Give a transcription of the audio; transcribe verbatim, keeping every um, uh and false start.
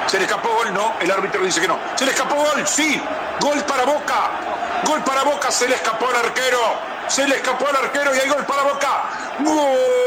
¿Se le escapó gol? No, el árbitro dice que no. ¿Se le escapó gol? Sí. Gol para Boca. Gol para Boca, se le escapó al arquero. Se le escapó al arquero y hay gol para Boca. ¡Gol!